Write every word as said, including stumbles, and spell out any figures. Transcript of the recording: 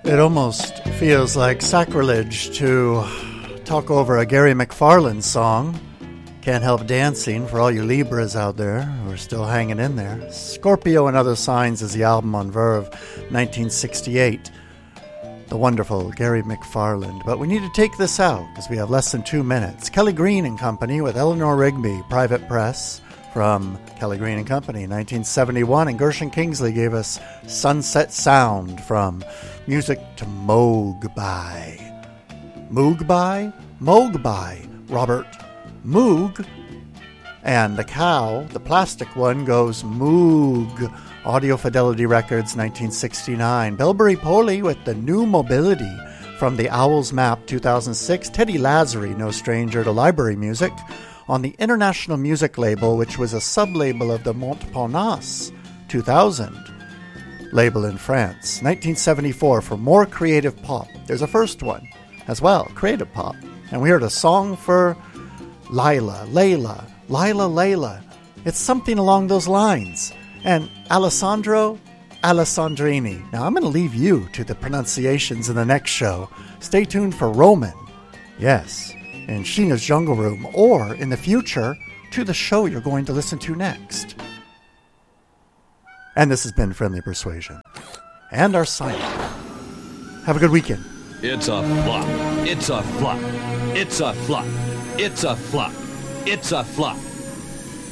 It almost feels like sacrilege to talk over a Gary McFarland song. Can't Help Dancing for all you Libras out there who are still hanging in there. Scorpio and Other Signs is the album on Verve, nineteen sixty-eight. The wonderful Gary McFarland. But we need to take this out because we have less than two minutes. Kelly Green and Company with Eleanor Rigby, Private Press, from Kelly Green and Company, nineteen seventy-one. And Gershon Kingsley gave us Sunset Sound from Music to Moog by. Moog by? Moog by Robert Moog. And the cow, the plastic one, goes Moog. Audio Fidelity Records, nineteen sixty-nine. Belbury Poley with The New Mobility from the Owl's Map, two thousand six. Teddy Lazary, no stranger to library music, on the International Music label, which was a sub-label of the Montparnasse, two thousand label in France. nineteen seventy-four for More Creative Pop. There's a first one as well, Creative Pop. And we heard a song for Lila, Layla, Lila, Layla. It's something along those lines. And Alessandro Alessandrini. Now, I'm going to leave you to the pronunciations in the next show. Stay tuned for Roman. Yes, in Sheena's Jungle Room. Or, in the future, to the show you're going to listen to next. And this has been Friendly Persuasion. And our sign. Have a good weekend. It's a flop. It's a flop. It's a flop. It's a flop. It's a flop.